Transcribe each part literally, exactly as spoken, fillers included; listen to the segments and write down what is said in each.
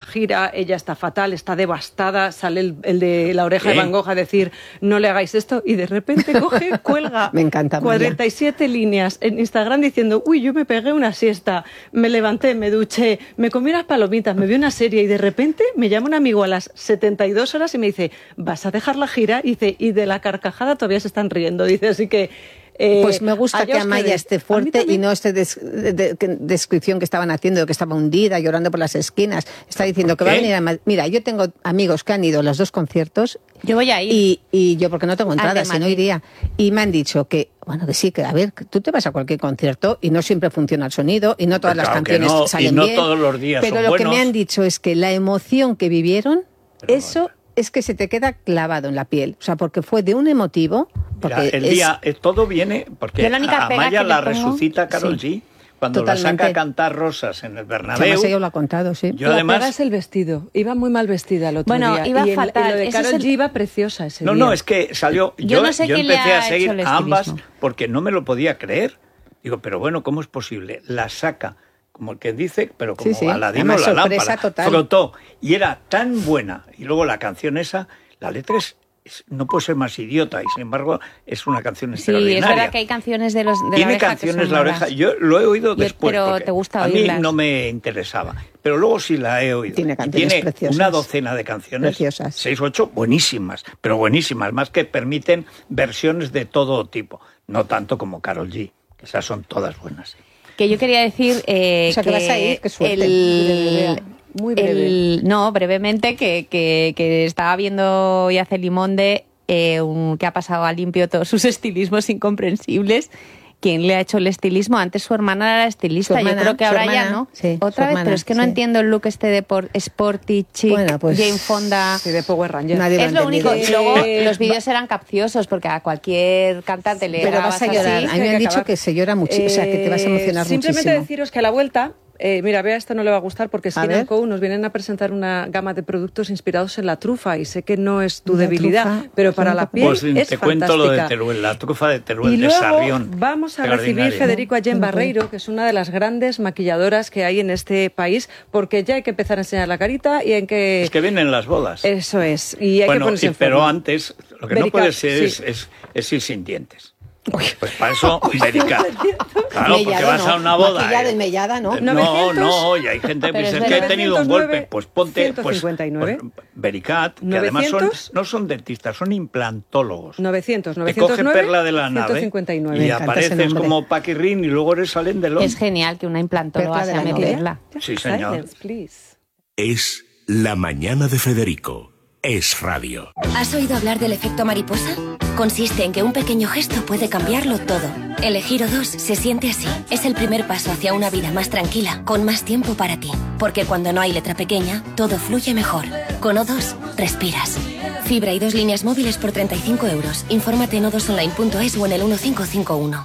gira, ella está fatal, está devastada, sale el, el de La oreja ¿Qué? de Van Gogh a decir, no le hagáis esto, y de repente coge, cuelga me encanta, cuarenta y siete líneas en Instagram diciendo, uy, yo me pegué una siesta, me levanté, me duché, me comí unas palomitas, me vi una serie, y de repente me llama un amigo a las setenta y dos horas y me dice, ¿vas a dejar la gira? Y dice, y de la carcajada todavía se están riendo, dice, así que... Eh, pues me gusta que Amaya esté fuerte y no esté des, de, de, de, descripción que estaban haciendo, que estaba hundida, llorando por las esquinas. Está diciendo que va a venir a Madrid. Mira, yo tengo amigos que han ido a los dos conciertos. Yo voy a ir. Y, y yo, porque no tengo entradas, si no iría. Y me han dicho que, bueno, que sí, que a ver, tú te vas a cualquier concierto y no siempre funciona el sonido y no todas pero las claro canciones no, salen y no bien. Todos los días pero son lo buenos. que me han dicho es que la emoción que vivieron, pero eso... Bueno. Es que se te queda clavado en la piel, o sea, porque fue de un emotivo. Porque Mira, el es... día, todo viene, porque la a Amaya la pongo... resucita Karol sí, G, cuando totalmente. la saca a cantar Rosas en el Bernabéu. Además ella lo ha contado, sí. Yo la además... pega es el vestido, iba muy mal vestida el otro bueno, día. Iba y fatal. En, y lo de Karol el... G iba preciosa ese no, día. No, no, es que salió, yo, yo, no sé yo quién empecé le a seguir a ambas porque no me lo podía creer. Digo, pero bueno, ¿cómo es posible? La saca... como el que dice, pero como sí, sí. Aladino la lámpara, total. frotó, y era tan buena, y luego la canción esa, la letra es, es no puede ser más idiota, y sin embargo es una canción extraordinaria. Sí, es verdad que hay canciones de los de Tiene la oreja canciones que son La Oreja, malas. yo lo he oído yo, después, pero te gusta a mí oírlas. no me interesaba, pero luego sí la he oído. Tiene canciones tiene preciosas. Una docena de canciones, preciosas. seis, ocho, buenísimas, pero buenísimas, más que permiten versiones de todo tipo, no tanto como Karol G, que esas son todas buenas. Que yo quería decir eh, o sea, que, que vas a ir, qué suerte. El, muy breve. El, no, brevemente, que, que, que estaba viendo Yacelimonde eh, un, que ha pasado a limpio todos sus estilismos incomprensibles. ¿Quién le ha hecho el estilismo? Antes su hermana era la estilista, hermana, yo creo que ahora hermana, ya no. Sí, Otra vez, hermana, pero es que no sí. entiendo el look este de por, sporty, chic, bueno, pues, Jane Fonda. Sí, de Power Rangers. Nadie Es lo único. entendido. Y luego Eh, los vídeos eran capciosos porque a cualquier cantante le Pero vas a llorar. así. A mí me han dicho que se llora muchísimo, eh, o sea, que te vas a emocionar simplemente muchísimo. Simplemente deciros que a la vuelta... Eh, mira, Bea, esto no le va a gustar porque Skin and Co nos vienen a presentar una gama de productos inspirados en la trufa y sé que no es tu la debilidad, trufa, pero para la piel pues es te fantástica. cuento lo de Teruel, la trufa de Teruel, y de luego Sarrión. vamos a recibir, Federico, a Jen Barreiro, que es una de las grandes maquilladoras que hay en este país, porque ya hay que empezar a enseñar la carita y en que... Es que vienen las bodas. Eso es, y hay bueno, que ponerse y, en pero forma. antes, lo que Medical, no puede ser sí. es, es, es ir sin dientes. Pues para eso, medicar. Claro, mellado, porque vas no. a una boda. Maquillada eh. y mellada, ¿no? No, novecientos, no, y hay gente que pero dice es que he tenido un novecientos nueve, golpe. Pues ponte, pues, ciento cincuenta y nueve. pues Vericat, que además son, novecientos no son dentistas, son implantólogos. novecientos, Te novecientos coge nueve, perla de la nave ciento cincuenta y nueve. y Me encanta ese apareces nombre. como Paquirrín y luego eres Salén Delon. Es genial que una implantóloga Perla de sea la novela. meterla. Sí, señor. Silence, please. Es La Mañana de Federico. Es radio. ¿Has oído hablar del efecto mariposa? Consiste en que un pequeño gesto puede cambiarlo todo. Elegir O dos se siente así. Es el primer paso hacia una vida más tranquila, con más tiempo para ti. Porque cuando no hay letra pequeña, todo fluye mejor. Con O dos, respiras. Fibra y dos líneas móviles por treinta y cinco euros. Infórmate en o dos online punto es o en el uno cinco cinco uno.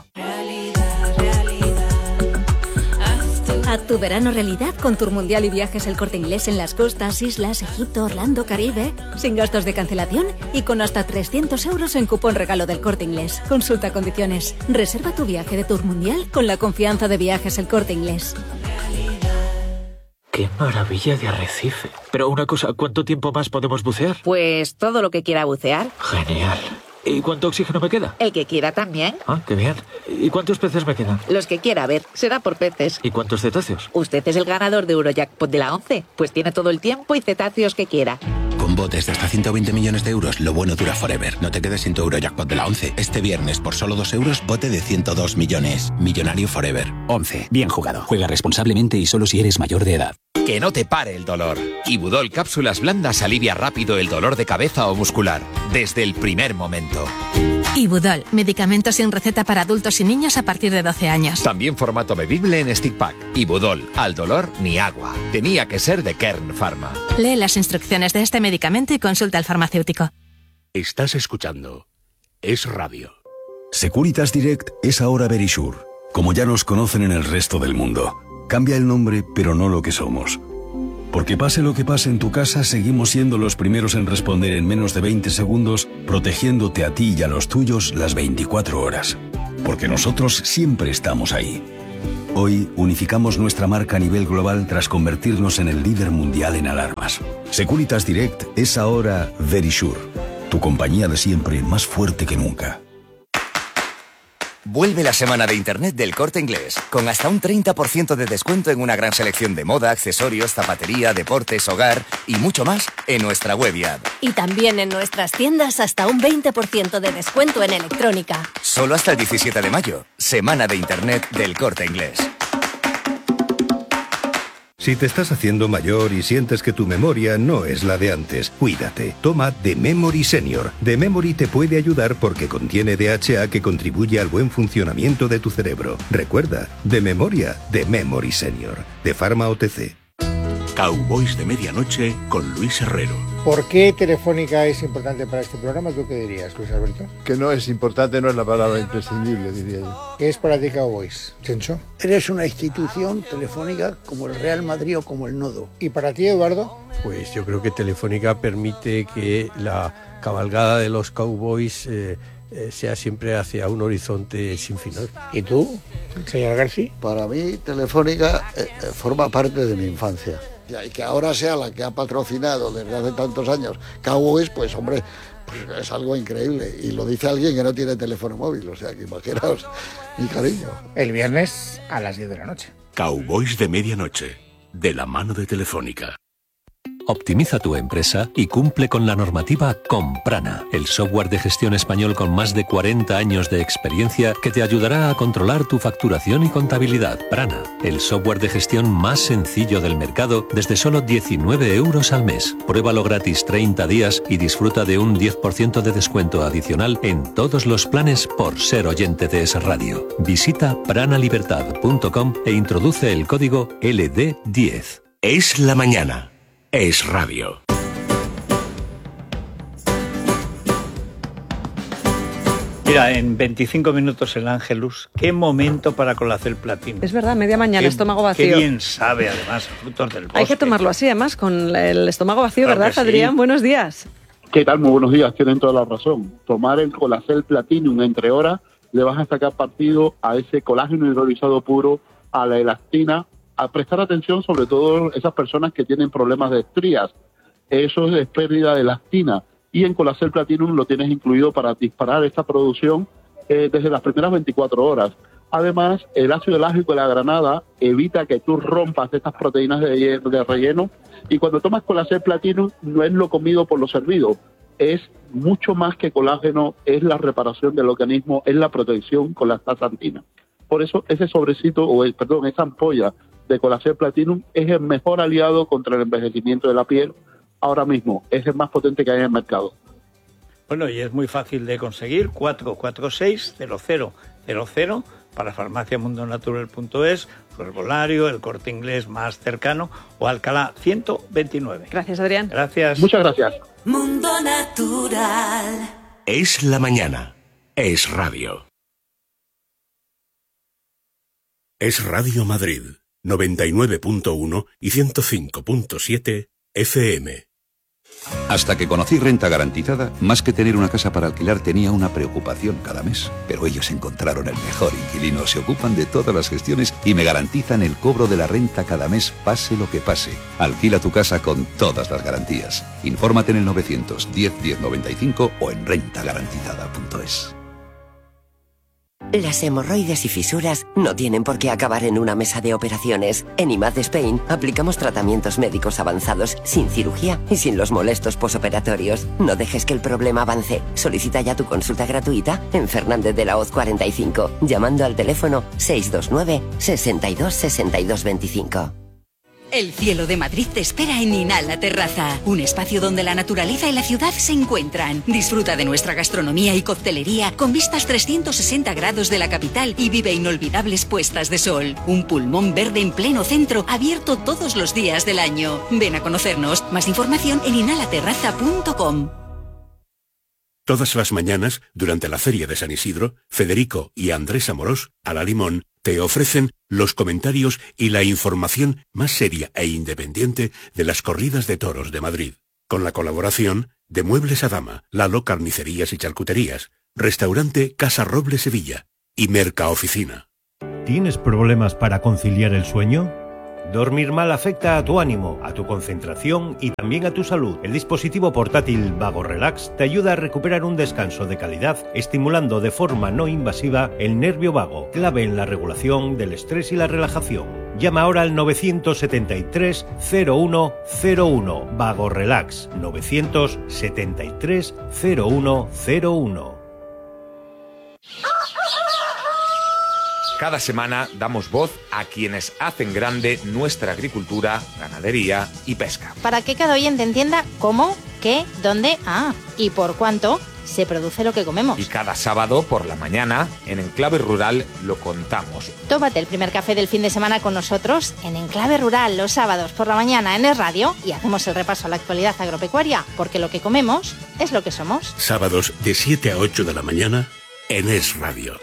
Haz tu verano realidad con Tour Mundial y Viajes El Corte Inglés en las costas, islas, Egipto, Orlando, Caribe. Sin gastos de cancelación y con hasta trescientos euros en cupón regalo del Corte Inglés. Consulta condiciones. Reserva tu viaje de Tour Mundial con la confianza de Viajes El Corte Inglés. ¡Qué maravilla de arrecife! Pero una cosa, ¿cuánto tiempo más podemos bucear? Pues todo lo que quiera bucear. Genial. ¿Y cuánto oxígeno me queda? El que quiera también. Ah, qué bien. ¿Y cuántos peces me quedan? Los que quiera, a ver, será por peces. ¿Y cuántos cetáceos? Usted es el ganador de Eurojackpot de la once, pues tiene todo el tiempo y cetáceos que quiera. Con botes de hasta ciento veinte millones de euros, lo bueno dura forever. No te quedes sin tu Eurojackpot de la once. Este viernes, por solo dos euros, bote de ciento dos millones. Millonario forever. once. Bien jugado. Juega responsablemente y solo si eres mayor de edad. Que no te pare el dolor. Ibudol Cápsulas Blandas alivia rápido el dolor de cabeza o muscular, desde el primer momento. Ibudol, medicamento sin receta para adultos y niños a partir de doce años. También formato bebible en stick pack. Ibudol, al dolor ni agua. Tenía que ser de Kern Pharma. Lee las instrucciones de este medicamento y consulta al farmacéutico. Estás escuchando Es Radio. Securitas Direct es ahora Verisure, como ya nos conocen en el resto del mundo. Cambia el nombre, pero no lo que somos. Porque pase lo que pase en tu casa, seguimos siendo los primeros en responder en menos de veinte segundos, protegiéndote a ti y a los tuyos las veinticuatro horas. Porque nosotros siempre estamos ahí. Hoy unificamos nuestra marca a nivel global tras convertirnos en el líder mundial en alarmas. Securitas Direct es ahora Verisure, tu compañía de siempre más fuerte que nunca. Vuelve la semana de Internet del Corte Inglés, con hasta un treinta por ciento de descuento en una gran selección de moda, accesorios, zapatería, deportes, hogar y mucho más en nuestra web y app. Y también en nuestras tiendas hasta un veinte por ciento de descuento en electrónica. Solo hasta el diecisiete de mayo, semana de Internet del Corte Inglés. Si te estás haciendo mayor y sientes que tu memoria no es la de antes, cuídate. Toma The Memory Senior. The Memory te puede ayudar porque contiene D H A que contribuye al buen funcionamiento de tu cerebro. Recuerda, de memoria, The Memory Senior. De Pharma O T C. Cowboys de Medianoche con Luis Herrero. ¿Por qué Telefónica es importante para este programa? ¿Tú qué dirías, Luis Alberto? Que no es importante, no es la palabra imprescindible, diría yo. ¿Qué es para ti Cowboys, Chencho? Eres una institución telefónica como el Real Madrid o como el Nodo. ¿Y para ti, Eduardo? Pues yo creo que Telefónica permite que la cabalgada de los Cowboys eh, eh, sea siempre hacia un horizonte sin final. ¿Y tú, señor García? Para mí, Telefónica eh, eh, forma parte de mi infancia. Y que ahora sea la que ha patrocinado desde hace tantos años Cowboys, pues hombre, pues es algo increíble. Y lo dice alguien que no tiene teléfono móvil, o sea que imaginaos mi cariño. El viernes a las diez de la noche. Cowboys de Medianoche, de la mano de Telefónica. Optimiza tu empresa y cumple con la normativa con Prana, el software de gestión español con más de cuarenta años de experiencia que te ayudará a controlar tu facturación y contabilidad. Prana, el software de gestión más sencillo del mercado desde solo diecinueve euros al mes. Pruébalo gratis treinta días y disfruta de un diez por ciento de descuento adicional en todos los planes por ser oyente de Es Radio. Visita pranalibertad punto com e introduce el código L D diez. Es la mañana. Es Radio. Mira, en veinticinco minutos el Ángelus, qué momento para Colacel Platinum. Es verdad, media mañana, qué, estómago vacío. Qué bien sabe, además, frutos del bosque. Hay que tomarlo así, además, con el estómago vacío, Claro ¿verdad, que sí. Adrián? Buenos días. ¿Qué tal? Muy buenos días, tienen toda la razón. Tomar el Colacel Platinum entre horas, le vas a sacar partido a ese colágeno hidrolizado puro, a la elastina, a prestar atención sobre todo esas personas que tienen problemas de estrías. Eso es pérdida de elastina. Y en Colacel Platinum lo tienes incluido para disparar esta producción eh, desde las primeras veinticuatro horas. Además, el ácido elágico de la granada evita que tú rompas estas proteínas de, de relleno. Y cuando tomas Colacel Platinum no es lo comido por lo servido. Es mucho más que colágeno, es la reparación del organismo, es la protección con la astaxantina. Por eso ese sobrecito, o el, perdón, esa ampolla de Colacel Platinum es el mejor aliado contra el envejecimiento de la piel. Ahora mismo es el más potente que hay en el mercado. Bueno, y es muy fácil de conseguir, cuatro cuatro seis cero cero cero cero para farmacia mundo natural punto es, su herbolario, el Corte Inglés más cercano o Alcalá ciento veintinueve. Gracias, Adrián. Gracias. Muchas gracias. Mundo Natural. Es la mañana. Es Radio. Es Radio Madrid. noventa y nueve punto uno y ciento cinco punto siete F M. Hasta que conocí Renta Garantizada, más que tener una casa para alquilar tenía una preocupación cada mes. Pero ellos encontraron el mejor inquilino, se ocupan de todas las gestiones y me garantizan el cobro de la renta cada mes, pase lo que pase. Alquila tu casa con todas las garantías. Infórmate en el novecientos diez diez noventa y cinco o en renta garantizada punto es. Las hemorroides y fisuras no tienen por qué acabar en una mesa de operaciones. En I M A D Spain aplicamos tratamientos médicos avanzados, sin cirugía y sin los molestos posoperatorios. No dejes que el problema avance. Solicita ya tu consulta gratuita en Fernández de la Hoz cuarenta y cinco, llamando al teléfono seis dos nueve, sesenta y dos, sesenta y dos veinticinco. El cielo de Madrid te espera en Inhala Terraza, un espacio donde la naturaleza y la ciudad se encuentran. Disfruta de nuestra gastronomía y coctelería con vistas trescientos sesenta grados de la capital y vive inolvidables puestas de sol. Un pulmón verde en pleno centro, abierto todos los días del año. Ven a conocernos. Más información en inhala terraza punto com. Todas las mañanas, durante la Feria de San Isidro, Federico y Andrés Amorós, a la Limón, te ofrecen los comentarios y la información más seria e independiente de las corridas de toros de Madrid. Con la colaboración de Muebles a Dama, Lalo Carnicerías y Charcuterías, Restaurante Casa Roble Sevilla y Merca Oficina. ¿Tienes problemas para conciliar el sueño? Dormir mal afecta a tu ánimo, a tu concentración y también a tu salud. El dispositivo portátil Vago Relax te ayuda a recuperar un descanso de calidad, estimulando de forma no invasiva el nervio vago, clave en la regulación del estrés y la relajación. Llama ahora al nueve siete tres, cero uno cero uno. Vago Relax, nueve siete tres, cero uno cero uno. Cada semana damos voz a quienes hacen grande nuestra agricultura, ganadería y pesca. Para que cada oyente entienda cómo, qué, dónde, ah, y por cuánto se produce lo que comemos. Y cada sábado por la mañana, en Enclave Rural, lo contamos. Tómate el primer café del fin de semana con nosotros en Enclave Rural los sábados por la mañana en Es Radio y hacemos el repaso a la actualidad agropecuaria, porque lo que comemos es lo que somos. Sábados de siete a ocho de la mañana en Es Radio.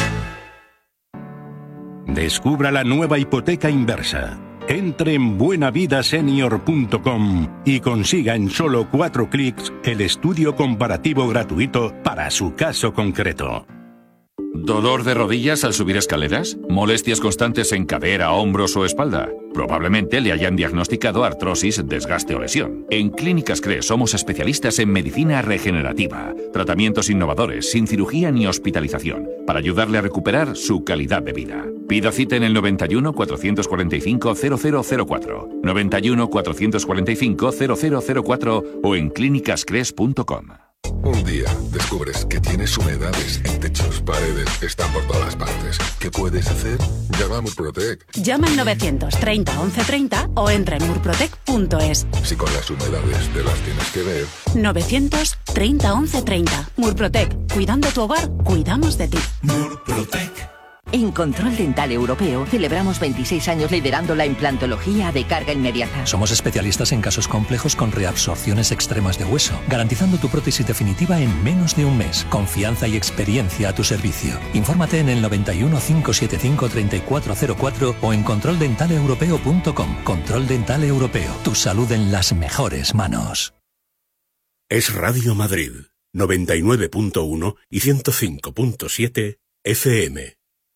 Descubra la nueva hipoteca inversa. Entre en buenavida senior punto com y consiga en solo cuatro clics el estudio comparativo gratuito para su caso concreto. ¿Dolor de rodillas al subir escaleras? ¿Molestias constantes en cadera, hombros o espalda? Probablemente le hayan diagnosticado artrosis, desgaste o lesión. En Clínicas CRES somos especialistas en medicina regenerativa, tratamientos innovadores, sin cirugía ni hospitalización, para ayudarle a recuperar su calidad de vida. Pida cita en el noventa y uno, cuatrocientos cuarenta y cinco, cero cero cero cuatro, noventa y uno, cuatrocientos cuarenta y cinco, cero cero cero cuatro o en clínicas cres punto com. Un día descubres que tienes humedades en techos, paredes, están por todas partes. ¿Qué puedes hacer? Llama a Murprotec. Llama al novecientos treinta once treinta o entra en murprotec punto es. Si con las humedades te las tienes que ver. novecientos treinta once treinta. Murprotec. Cuidando tu hogar, cuidamos de ti. Murprotec. En Control Dental Europeo celebramos veintiséis años liderando la implantología de carga inmediata. Somos especialistas en casos complejos con reabsorciones extremas de hueso, garantizando tu prótesis definitiva en menos de un mes. Confianza y experiencia a tu servicio. Infórmate en el noventa y uno, cinco setenta y cinco, treinta y cuatro cero cuatro o en control dental europeo punto com. Control Dental Europeo. Tu salud en las mejores manos. Es Radio Madrid, noventa y nueve punto uno y ciento cinco punto siete F M.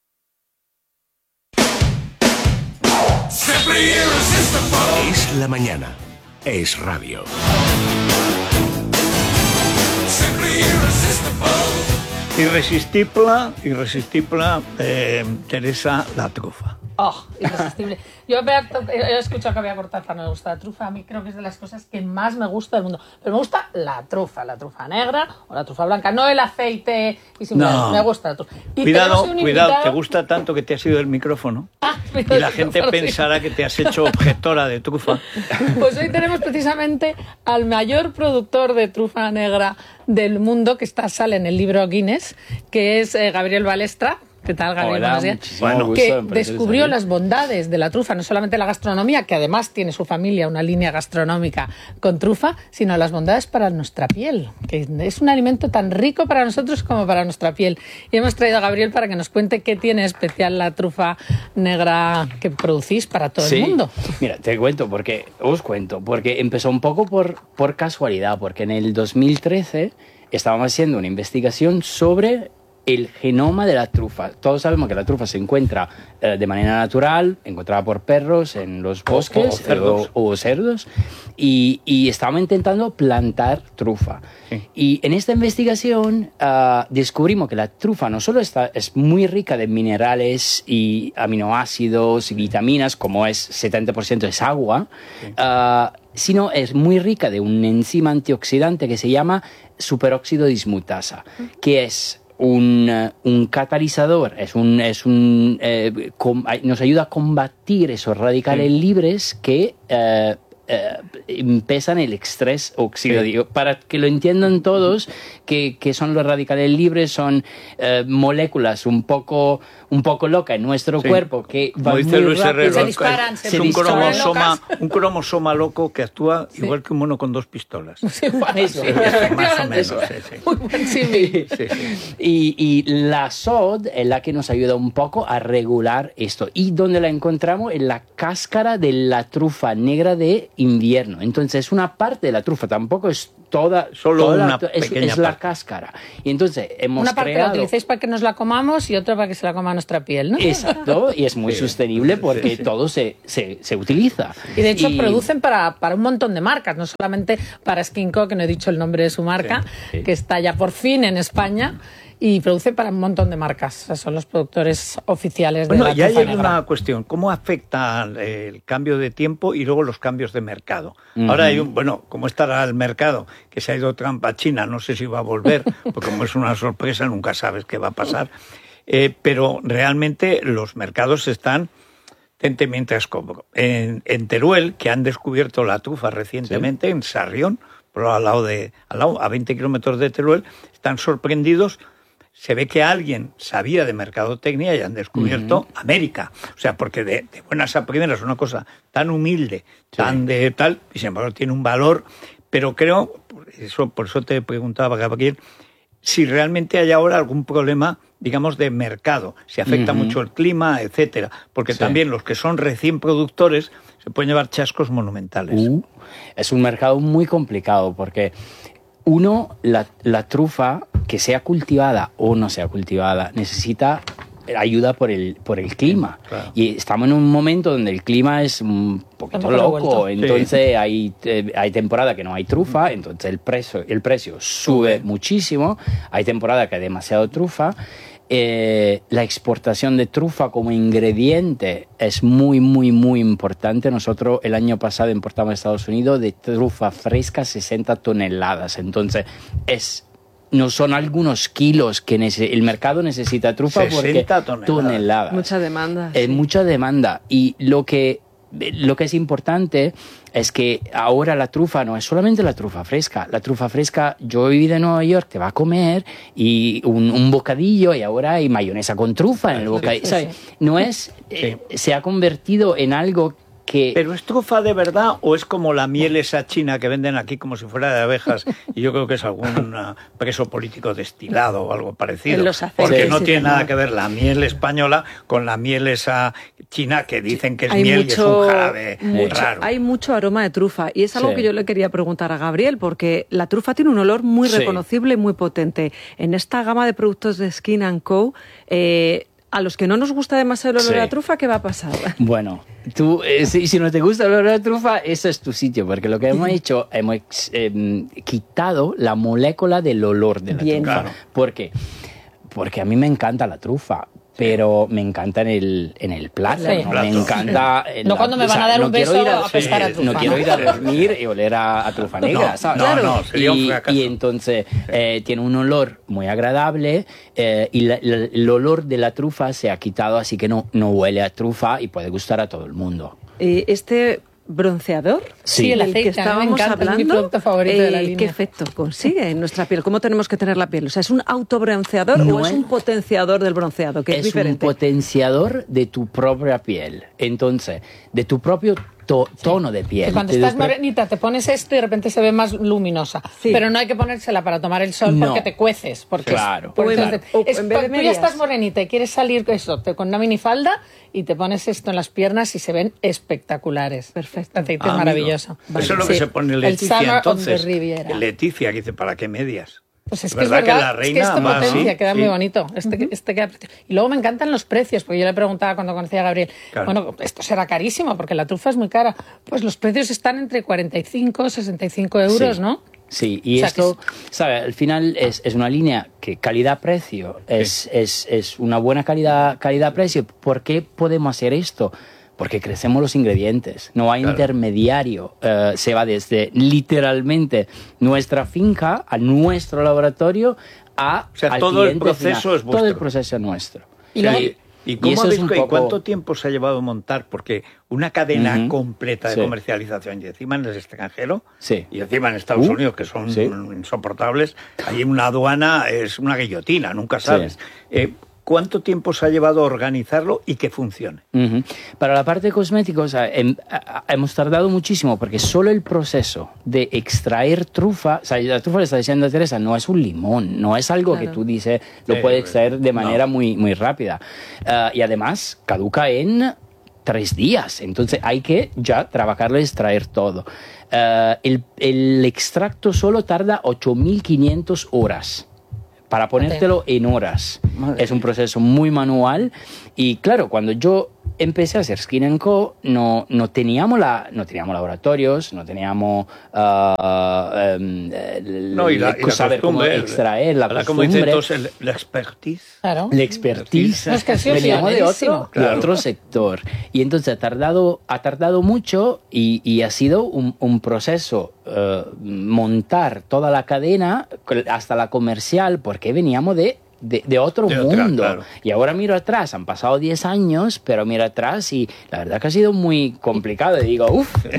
Es la mañana. Es radio. Irresistible, irresistible, eh, Teresa, la trufa. Oh, irresistible. Yo he escuchado que había Cortázar, no me gusta la trufa. A mí creo que es de las cosas que más me gusta del mundo. Pero me gusta la trufa, la trufa negra o la trufa blanca, no el aceite. Y no. Me gusta la trufa. Y cuidado, cuidado, invitado... te gusta tanto que te has ido del micrófono. Ah, y la gente pensará que te has hecho objetora de trufa. Pues hoy tenemos precisamente al mayor productor de trufa negra del mundo, que está, sale en el libro Guinness, que es eh, Gabriel Balestra. ¿Qué tal, Gabriel? Hola, bueno, que descubrió las bondades de la trufa, no solamente la gastronomía, que además tiene su familia una línea gastronómica con trufa, sino las bondades para nuestra piel, que es un alimento tan rico para nosotros como para nuestra piel. Y hemos traído a Gabriel para que nos cuente qué tiene especial la trufa negra que producís para todo sí. el mundo. Mira, te cuento, porque os cuento, porque empezó un poco por, por casualidad, porque en el dos mil trece estábamos haciendo una investigación sobre el genoma de la trufa. Todos sabemos que la trufa se encuentra eh, de manera natural, encontrada por perros en los bosques o, o cerdos, o, o cerdos y, y estábamos intentando plantar trufa. Sí. Y en esta investigación uh, descubrimos que la trufa no solo está, es muy rica de minerales y aminoácidos y vitaminas, como es setenta por ciento es agua, sí. uh, sino es muy rica de un enzima antioxidante que se llama superóxido dismutasa, que es Un, un catalizador, es un, es un, eh, com, nos ayuda a combatir esos radicales sí. libres que eh, eh, empiezan el estrés oxidativo. Sí. Para que lo entiendan todos, que, que son los radicales libres, son eh, moléculas un poco, un poco locas en nuestro sí. cuerpo que van muy Luis rápido. Herrero, Se disparan, es, se es un, disparan cromosoma, un cromosoma loco que actúa sí. igual que un mono con dos pistolas. Sí, bueno, eso, sí, más o menos. Sí, sí. Muy buen símil. Sí, sí. Y, y la S O D es la que nos ayuda un poco a regular esto. ¿Y dónde la encontramos? En la cáscara de la trufa negra de invierno. Entonces, una parte de la trufa tampoco es toda, solo toda una la, es, pequeña es la parte. cáscara. Y entonces hemos Una parte creado... la utilicéis para que nos la comamos y otra para que se la coma nuestra piel, ¿no? Exacto, y es muy Sí. sostenible porque Sí, sí. todo se, se, se utiliza. Y de hecho Y- producen para, para un montón de marcas, no solamente para Skinco, que no he dicho el nombre de su marca, Sí, sí. que está ya por fin en España, y produce para un montón de marcas. O sea, son los productores oficiales de Bueno, la y ahí trufa hay negra. una cuestión, ¿cómo afecta el cambio de tiempo y luego los cambios de mercado? Ujú. Ahora hay un, bueno, ¿cómo estará el mercado? Que se ha ido Trump a China, no sé si va a volver, porque como es una sorpresa nunca sabes qué va a pasar. Eh, pero realmente los mercados están, tente mientras como en, en Teruel, que han descubierto la trufa recientemente, en Sarrión, por al lado de, al lado, a veinte kilómetros de Teruel, están sorprendidos. Se ve que alguien sabía de mercadotecnia y han descubierto Ujú. América. O sea, porque de, de buenas a primeras es una cosa tan humilde, tan de tal, y sin embargo tiene un valor. Pero creo, por eso, por eso te preguntaba, Gabriel, si realmente hay ahora algún problema, digamos, de mercado, si afecta Ujú. mucho el clima, etcétera. Porque Sí. también los que son recién productores se pueden llevar chascos monumentales. Uh, es un mercado muy complicado porque, uno, la, la trufa, que sea cultivada o no sea cultivada, necesita ayuda por el, por el clima. Claro. Y estamos en un momento donde el clima es un poquito poco loco, revuelto. entonces hay, eh, hay temporada que no hay trufa, entonces el precio, el precio sube muchísimo, hay temporada que hay demasiado trufa. Eh, la exportación de trufa como ingrediente es muy, muy, muy importante. Nosotros el año pasado importamos a Estados Unidos de trufa fresca sesenta toneladas. Entonces, es, no son algunos kilos que nece- el mercado necesita trufa porque sesenta toneladas. toneladas. Mucha demanda. Es mucha demanda. Y lo que, lo que es importante es que ahora la trufa no es solamente la trufa fresca. La trufa fresca, yo he vivido en Nueva York, te va a comer y un, un bocadillo y ahora hay mayonesa con trufa en el bocadillo. sí, ¿Sabes? sí. No es, eh, se ha convertido en algo que... ¿Pero es trufa de verdad o es como la miel esa china que venden aquí como si fuera de abejas? Y yo creo que es algún ah, preso político destilado o algo parecido. En los aceites, Porque no sí, tiene señor. nada que ver la miel española con la miel esa china que dicen que es Hay miel mucho, y es un jarabe mucho- raro. hay mucho aroma de trufa y es algo Sí. que yo le quería preguntar a Gabriel porque la trufa tiene un olor muy Sí. reconocible y muy potente. En esta gama de productos de Skin and Co, eh, a los que no nos gusta demasiado el olor Sí. a la trufa, ¿qué va a pasar? Bueno, tú, eh, si, si no te gusta el olor de trufa, ese es tu sitio, porque lo que hemos hecho, hemos eh, quitado la molécula del olor de la Bien. trufa. Claro. ¿Por qué? Porque a mí me encanta la trufa. Pero me encanta en el, en el plato, Sí. ¿no? Plato. Me encanta... en No la- cuando me o van sea, a dar no un quiero beso ir a pescar a sí, trufa, No quiero ¿no? ir a dormir y oler a, a trufa negra, No, ¿sabes? no, no, sería un y, fracaso. y entonces eh, tiene un olor muy agradable eh, y la- la- el olor de la trufa se ha quitado, así que no, no huele a trufa y puede gustar a todo el mundo. Eh, este bronceador Sí, el del aceite, que a mí me estábamos encanta, es mi hablando, producto favorito de la eh, línea. ¿qué efecto consigue en nuestra piel? ¿Cómo tenemos que tener la piel? O sea, ¿es un autobronceador No o es es- un potenciador del bronceado? Que es, Es diferente. un potenciador de tu propia piel. Entonces, de tu propio to- tono de piel. Que cuando De estás tu pro- morenita te pones esto y de repente se ve más luminosa. Sí. Pero no hay que ponérsela para tomar el sol No. porque te cueces. Porque Claro. porque O en- entonces, o es- en vez de tú ya medias. estás morenita y quieres salir eso, te- con una minifalda y te pones esto en las piernas y se ven espectaculares. Perfecto. El aceite Ah, es amigo. maravilloso. Eso es lo que Sí. se pone El Leticia Summer of the entonces. Riviera. Leticia, que dice, ¿para qué medias? Pues es Es que es verdad que verdad, la es que reina esto más, potencia, sí, queda sí. muy bonito. Este, este queda precioso. Y luego me encantan los precios, porque yo le preguntaba cuando conocí a Gabriel, Claro. bueno, esto será carísimo, porque la trufa es muy cara. Pues los precios están entre cuarenta y cinco, sesenta y cinco euros, Sí. ¿no? Sí, y O sea, esto, que ¿sabes? Al final es, es una línea que calidad-precio es, es, es una buena calidad, calidad-precio. ¿Por qué podemos hacer esto? Porque crecemos los ingredientes, no hay Claro. intermediario. Eh, se va desde literalmente nuestra finca a nuestro laboratorio a O sea, al todo el cliente proceso final. es vuestro. Todo el proceso es nuestro. Y luego- ¿Y, y cómo eso habéis- es un y poco- cuánto tiempo se ha llevado a montar? Porque una cadena Ujú. completa de Sí. comercialización y encima en el extranjero Sí. y encima en Estados Uh, Unidos, que son sí. insoportables, ahí una aduana es una guillotina, nunca sabes. Eh, ¿Cuánto tiempo se ha llevado a organizarlo y que funcione? Ujú. Para la parte de cosméticos o sea, hem- a- a- hemos tardado muchísimo porque solo el proceso de extraer trufa, o sea, la trufa le está diciendo a Teresa, no es un limón, no es algo Claro. que tú dices, lo Sí, puedes extraer de no. manera muy, muy rápida. Ah, y además caduca en tres días. Entonces hay que ya trabajarlo y extraer todo. Uh, el, el extracto solo tarda ocho mil quinientas horas. Para ponértelo en horas. Madre es un proceso muy manual. Y claro, cuando yo empecé a hacer Skin and Co, no, no, teníamos, la, no teníamos laboratorios, no teníamos uh, um, no, y la, y saber cómo extraer la costumbre. Como dice entonces, la expertise. Claro. La expertise. No, es que sí, veníamos de otro, claro. de otro sector. Y entonces ha tardado, ha tardado mucho y, y ha sido un, un proceso uh, montar toda la cadena hasta la comercial, porque veníamos de De, de otro de mundo. Otra, claro. Y ahora miro atrás, han pasado diez años, pero miro atrás y la verdad que ha sido muy complicado. Y digo, uff. Y,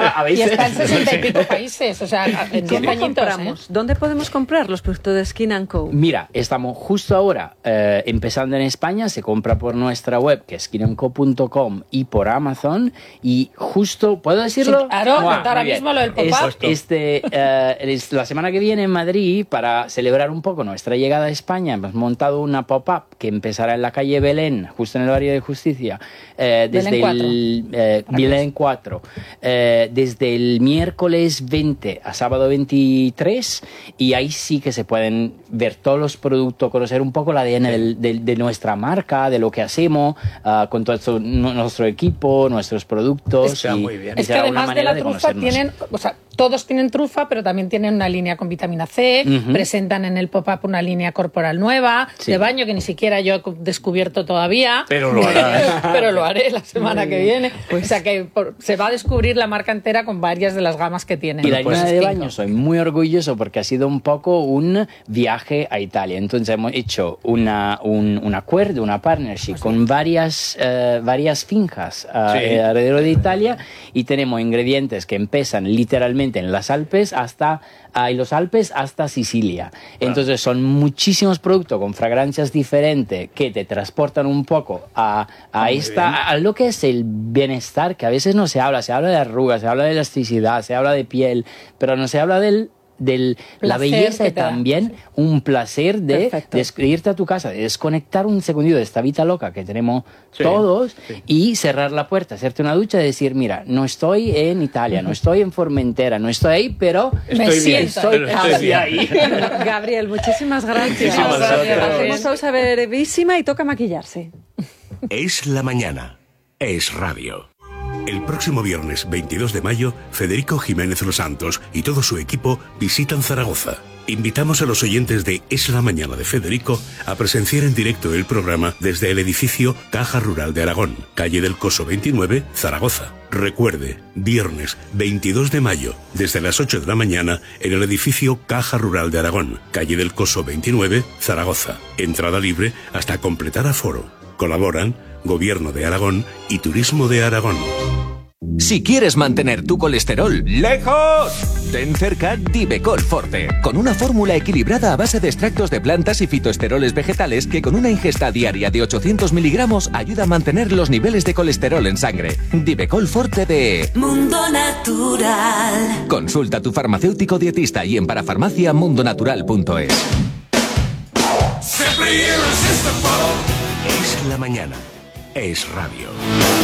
y está en sesenta y pico países, o sea, en diez añitos. ¿eh? ¿Dónde podemos comprar los productos de Skin and Co? Mira, estamos justo ahora eh, empezando en España, se compra por nuestra web, que es skin and co punto com, y por Amazon, y justo, ¿puedo decirlo? Sí, claro, Wow, ahora bien. mismo lo del pop-up. Es, este, eh, es la semana que viene en Madrid, para celebrar un poco nuestra llegada a España, hemos montado una pop-up que empezará en la calle Belén, justo en el barrio de Justicia, eh, desde Belén el eh, Belén cuatro, eh, desde el miércoles veinte a sábado veintitrés, y ahí sí que se pueden ver todos los productos, conocer un poco el A D N sí. del, del, de nuestra marca, de lo que hacemos, uh, con todo esto, nuestro equipo, nuestros productos. Es, y, muy bien. Es que además de la de trufa tienen, o sea, todos tienen trufa, pero también tienen una línea con vitamina C, uh-huh. presentan en el pop-up una línea corporal nueva, sí. de baño, que ni siquiera yo he descubierto todavía. Pero lo harás. Pero lo haré la semana que viene. Pues, o sea que por, se va a descubrir la marca entera con varias de las gamas que tienen. Y la línea pues, de baño, soy muy orgulloso porque ha sido un poco un viaje a Italia. Entonces hemos hecho una, un, un acuerdo, una partnership pues, con varias, uh, varias fincas uh, sí. alrededor de Italia, y tenemos ingredientes que empiezan literalmente en las Alpes hasta en los Alpes hasta Sicilia. Entonces son muchísimos productos con fragancias diferentes que te transportan un poco a, a, esta, a lo que es el bienestar, que a veces no se habla. Se habla de arrugas, se habla de elasticidad, se habla de piel, pero no se habla del de la belleza y también un placer de, de irte a tu casa, de desconectar un segundito de esta vida loca que tenemos sí, todos sí. y cerrar la puerta, hacerte una ducha y decir, mira, no estoy en Italia, no estoy en Formentera, no estoy ahí, pero me estoy siento estoy casi ahí. Gabriel, muchísimas gracias. Muchísimas gracias. Hacemos pausa brevísima y toca maquillarse. Es la mañana. Es radio. El próximo viernes veintidós de mayo, Federico Jiménez Los Santos y todo su equipo visitan Zaragoza. Invitamos a los oyentes de Es la Mañana de Federico a presenciar en directo el programa desde el edificio Caja Rural de Aragón, calle del Coso veintinueve, Zaragoza. Recuerde, viernes veintidós de mayo, desde las ocho de la mañana, en el edificio Caja Rural de Aragón, calle del Coso veintinueve, Zaragoza. Entrada libre hasta completar aforo. Colaboran Gobierno de Aragón y Turismo de Aragón. Si quieres mantener tu colesterol lejos, ten cerca Divecol Forte, con una fórmula equilibrada a base de extractos de plantas y fitoesteroles vegetales que con una ingesta diaria de ochocientos miligramos ayuda a mantener los niveles de colesterol en sangre. Divecol Forte de Mundo Natural. Consulta a tu farmacéutico dietista y en parafarmacia mundo natural punto es. Es la mañana. Es radio.